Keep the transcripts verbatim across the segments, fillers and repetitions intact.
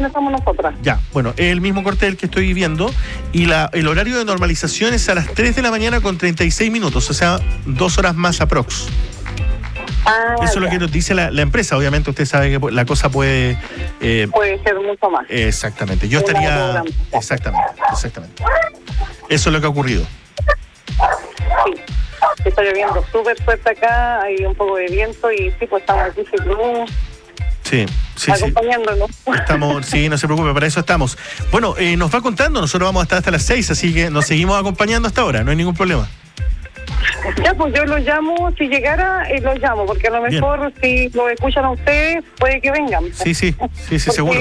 donde estamos nosotras. Ya, bueno, es el mismo corte del que estoy viendo y la, el horario de normalización es a las tres de la mañana con treinta y seis minutos, o sea, dos horas más aprox. Ah, Eso es ya. lo que nos dice la, la empresa. Obviamente usted sabe que la cosa puede... Eh, Puede ser mucho más. exactamente, yo Un estaría... programa. Exactamente, exactamente. Eso es lo que ha ocurrido. Sí. Está lloviendo súper fuerte acá, hay un poco de viento y sí, pues estamos aquí sin luz, Sí, sí, sí. acompañándonos. Estamos, sí, no se preocupe, para eso estamos. Bueno, eh, nos va contando, nosotros vamos a estar hasta las seis, así que nos seguimos acompañando hasta ahora, no hay ningún problema. Ya, pues yo los llamo, si llegara, eh, los llamo, porque a lo mejor si lo escuchan a ustedes, puede que vengan. Sí, sí, sí, sí, Porque, seguro.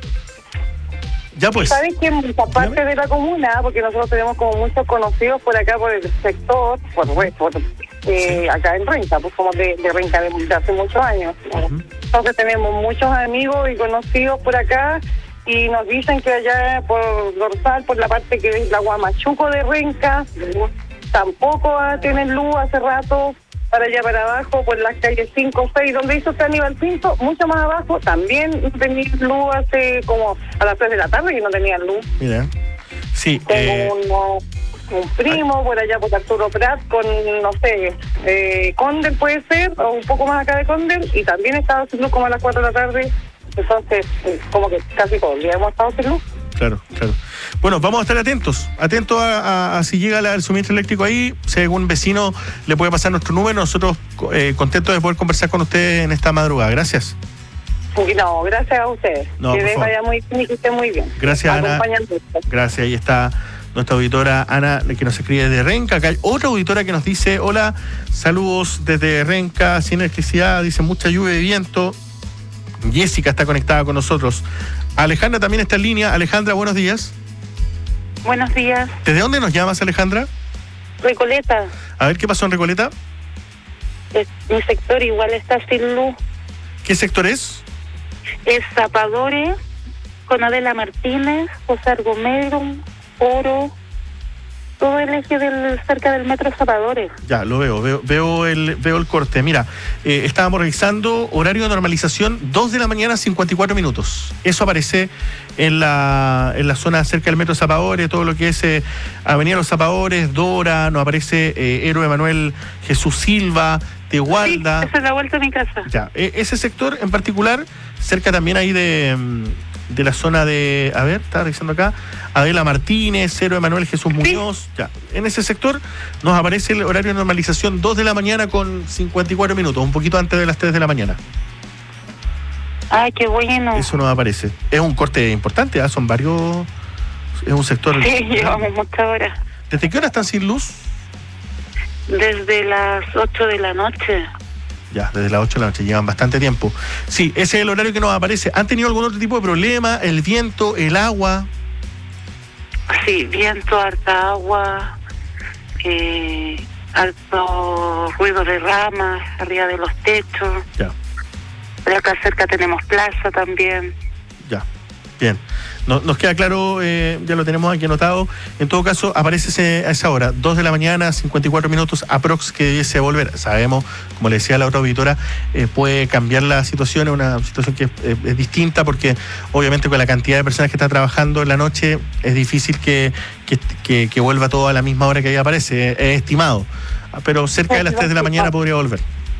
Ya pues. ¿sabes que mucha parte de la comuna, porque nosotros tenemos como muchos conocidos por acá, por el sector, por, por, por eh, sí. acá en Renca, pues somos de, de Renca de, de hace muchos años. Uh-huh. Entonces tenemos muchos amigos y conocidos por acá y nos dicen que allá por Dorsal, por la parte que es la Huamachuco de Renca, tampoco tienen luz hace rato. Para allá para abajo, por las calles cinco o seis, donde hizo Aníbal Pinto, mucho más abajo, también tenían luz hace como a las tres de la tarde y no tenían luz. Mira, sí. Tengo eh... un, un primo por allá por Arturo Prat con, no sé, eh, Condel puede ser, o un poco más acá de Condel, y también estaba sin luz como a las cuatro de la tarde, entonces como que casi todo el día hemos estado sin luz. Claro, claro. Bueno, vamos a estar atentos, atentos a, a, a si llega la, el suministro eléctrico ahí, si algún vecino le puede pasar nuestro número, nosotros eh, contentos de poder conversar con ustedes en esta madrugada. Gracias. No, gracias a ustedes. No, que les vaya muy bien y que esté muy bien. Gracias, Ana. Gracias, ahí está nuestra auditora Ana, que nos escribe desde Renca. Acá hay otra auditora que nos dice, hola, saludos desde Renca, sin electricidad, dice mucha lluvia y viento. Jessica está conectada con nosotros. Alejandra también está en línea. Alejandra, buenos días. Buenos días. ¿Desde dónde nos llamas, Alejandra? Recoleta. A ver, ¿qué pasó en Recoleta? Es, mi sector igual está sin luz. ¿Qué sector es? Es Zapadores, con Adela Martínez, José Argomero, Oro, todo el eje del cerca del metro Zapadores. Ya, lo veo, veo, veo el veo el corte. Mira, eh, estábamos revisando horario de normalización, dos de la mañana, cincuenta y cuatro minutos. Eso aparece en la en la zona cerca del metro Zapadores, todo lo que es eh, Avenida Los Zapadores, Dora, nos aparece eh, Héroe Manuel Jesús Silva, Tehualda. Sí, esa es la vuelta a mi casa. Ya, eh, ese sector en particular, cerca también ahí de... de la zona de, a ver, está revisando acá, Adela Martínez, Héroe Manuel Jesús Muñoz, sí. Ya, en ese sector nos aparece el horario de normalización dos de la mañana con cincuenta y cuatro minutos, un poquito antes de las tres de la mañana. Ay, qué bueno. Eso nos aparece. Es un corte importante, ¿eh? Son varios, es un sector... Sí, llevamos muchas horas. ¿Desde qué hora están sin luz? Desde las ocho de la noche. Ya, desde las ocho de la noche, llevan bastante tiempo. Sí, ese es el horario que nos aparece. ¿Han tenido algún otro tipo de problema? ¿El viento, el agua? Sí, viento, harta agua, eh, alto ruido de ramas arriba de los techos. Ya. Pero acá cerca tenemos plaza también. Ya, bien. Nos, nos queda claro, eh, ya lo tenemos aquí anotado. En todo caso, aparece ese, a esa hora, dos de la mañana, cincuenta y cuatro minutos, aprox que debiese volver. Sabemos, como le decía la otra auditora, eh, puede cambiar la situación, es una situación que es, eh, es distinta porque obviamente con la cantidad de personas que está trabajando en la noche es difícil que, que, que, que vuelva todo a la misma hora que ahí aparece, es, es estimado. Pero cerca de las tres de la mañana podría volver.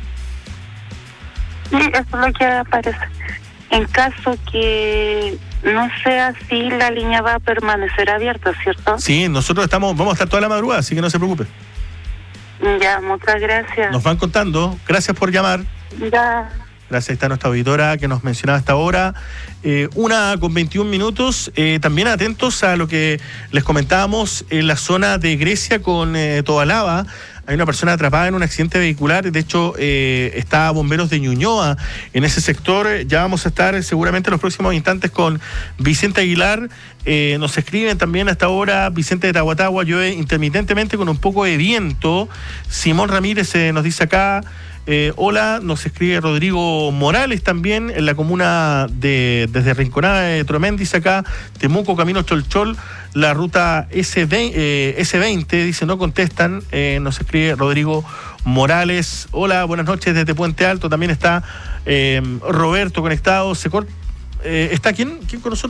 Sí, eso es lo que aparece. En caso que no sea así, la línea va a permanecer abierta, ¿cierto? Sí, nosotros estamos, vamos a estar toda la madrugada, así que no se preocupe. Ya, muchas gracias. Nos van contando. Gracias por llamar. Ya. Gracias, está nuestra auditora que nos mencionaba hasta ahora. Eh, una con veintiún minutos. Eh, también atentos a lo que les comentábamos en la zona de Grecia con eh, Tobalaba. Hay una persona atrapada en un accidente vehicular. De hecho, eh, está Bomberos de Ñuñoa en ese sector. Ya vamos a estar seguramente en los próximos instantes con Vicente Aguilar. Eh, nos escriben también hasta ahora Vicente de Tahuatahua. Llueve intermitentemente con un poco de viento. Simón Ramírez eh, nos dice acá. Eh, hola, nos escribe Rodrigo Morales también en la comuna de desde Rinconada de Tromén, dice acá, Temuco, Camino Cholchol, la ruta ese veinte, dice, no contestan, eh, nos escribe Rodrigo Morales. Hola, buenas noches desde Puente Alto, también está eh, Roberto conectado, se cort- eh, ¿está quién? ¿Quién con nosotros?